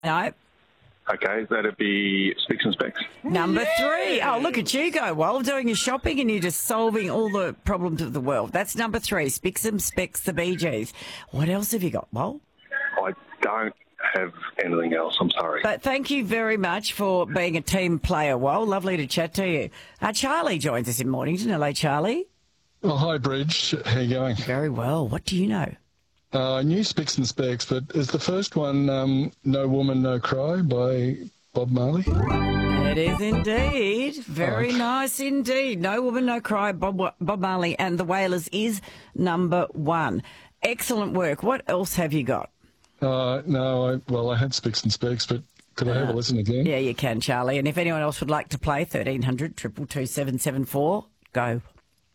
No. Okay, that'd be Spicks and Specks. Number 3. Oh, look at you go. Well, doing your shopping and you're just solving all the problems of the world. That's number 3, Spicks and Specks, the Bee Gees. What else have you got, Well? I don't have anything else, I'm sorry. But thank you very much for being a team player, Well. Lovely to chat to you. Charlie joins us in Mornington. Hello, Charlie. Oh, hi, Bridge. How you going? Very well. What do you know? I knew Spicks and Specks, but is the first one No Woman, No Cry by Bob Marley? It is indeed. Very nice indeed. No Woman, No Cry, Bob Marley and the Wailers is number 1. Excellent work. What else have you got? No, I had Spicks and Specks, but could I have a listen again? Yeah, you can, Charlie. And if anyone else would like to play, 1300 222 774, go.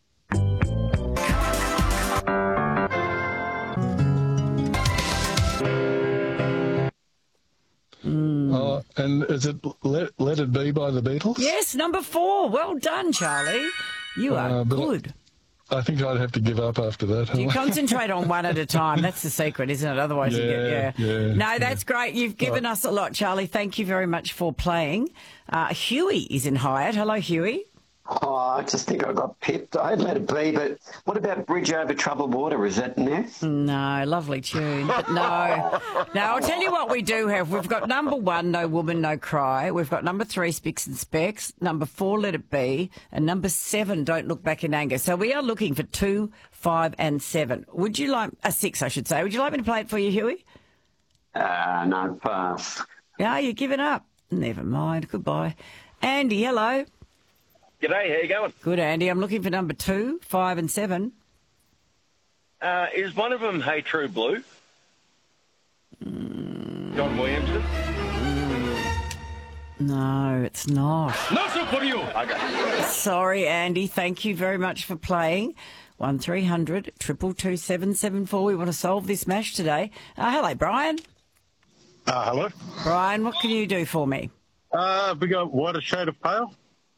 And is it Let It Be by the Beatles? Yes, number 4. Well done, Charlie. You are good. I think I'd have to give up after that. You concentrate on one at a time. That's the secret, isn't it? Otherwise you get, No, that's great. You've given us a lot, Charlie. Thank you very much for playing. Huey is in Hyatt. Hello, Huey. Oh, I just think I got pipped. I'd let it be, but what about Bridge Over Troubled Water? Is that in there? No, lovely tune, but no. Now, I'll tell you what we do have. We've got number 1, No Woman, No Cry. We've got number 3, Spicks and Specks. Number 4, Let It Be. And number 7, Don't Look Back in Anger. So we are looking for 2, 5 and 7. Would you like... 6, I should say. Would you like me to play it for you, Huey? No, pass. Yeah, you're giving up. Never mind. Goodbye. Andy, hello. G'day, how you going? Good, Andy. I'm looking for number 2, 5 and 7. Is one of them Hey True Blue? John Williamson? No, it's not. Not so for you! Okay. Sorry, Andy. Thank you very much for playing. 1300 222 774. We want to solve this mash today. Hello, Brian. Hello. Brian, what can you do for me? We got What a Shade of Pale.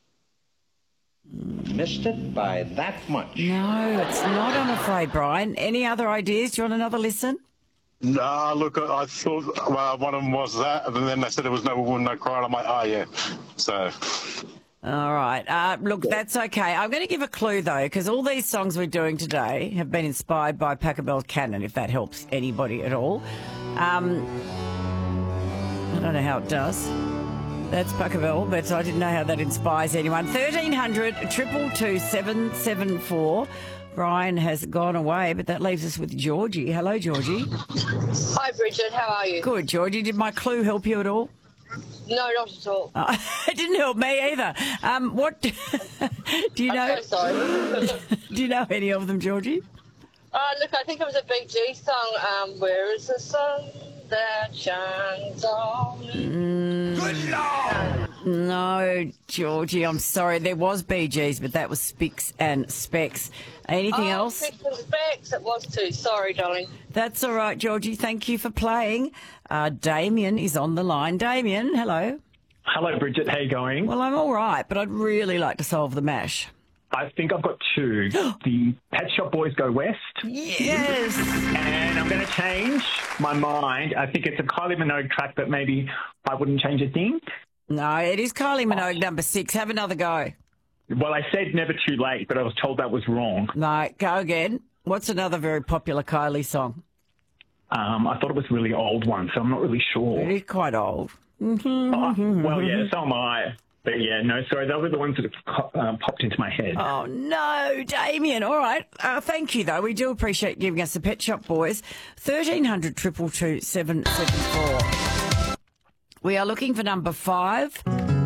Missed it by that much. No, it's not, I'm afraid, Brian. Any other ideas? Do you want another listen? No, look, I thought one of them was that, and then they said it was No Woman, No Cry, and I'm like, oh, yeah. So... All right. Look, that's okay. I'm going to give a clue, though, because all these songs we're doing today have been inspired by Pachelbel Cannon, if that helps anybody at all. I don't know how it does. That's Pachelbel, but I didn't know how that inspires anyone. 1300 222 774. Brian has gone away, but that leaves us with Georgie. Hello, Georgie. Hi, Bridget. How are you? Good, Georgie. Did my clue help you at all? No, not at all. It didn't help me either. What do you know? I'm so sorry. Do you know any of them, Georgie? Look, I think it was a Bee Gees song. Where is the sun that shines on me? Good Lord! No, Georgie, I'm sorry. There was Bee Gees, but that was Spicks and Specks. Anything else? Spicks and Specks, it was too. Sorry, darling. That's all right, Georgie. Thank you for playing. Damien is on the line. Damien, hello. Hello, Bridget. How you going? Well, I'm all right, but I'd really like to solve the mash. I think I've got 2. The Pet Shop Boys Go West. Yes. And I'm going to change my mind. I think it's a Kylie Minogue track, but maybe I wouldn't change a thing. No, it is Kylie Minogue, number 6. Have another go. Well, I said Never Too Late, but I was told that was wrong. No, go again. What's another very popular Kylie song? I thought it was a really old one, so I'm not really sure. It is quite old. Well, yeah, so am I. But yeah, no, sorry, those were the ones that have popped into my head. Oh, no, Damien. All right. Thank you, though. We do appreciate giving us the Pet Shop Boys. 1300 222 774. We are looking for number 5.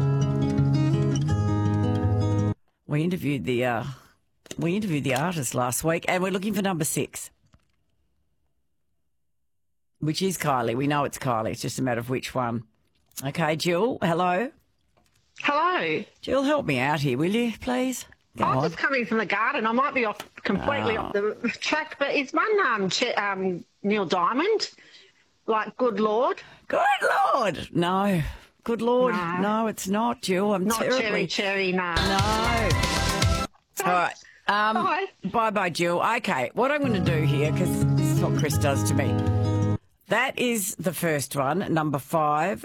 We interviewed the artist last week, and we're looking for number 6, which is Kylie. We know it's Kylie. It's just a matter of which one. Okay, Jill, hello. Hello. Jill, help me out here, will you, please? I'm just coming from the garden. I might be completely off the track, but is one Neil Diamond? Like Good Lord? Good Lord! No. Good Lord. No, it's not, Jill. I'm not terribly... Cherry, no. No. All right. Bye. Bye-bye, Jill. Okay, what I'm going to do here, because this is what Chris does to me. That is the first one, number 5.